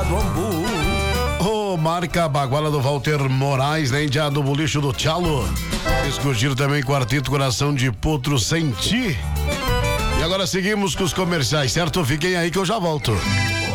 Marca a baguala do Walter Moraes, né? Índia do Bolicho do Tchalo. Escurgir também Quarteto Coração de Potro Sem Ti. E agora seguimos com os comerciais, certo? Fiquem aí que eu já volto.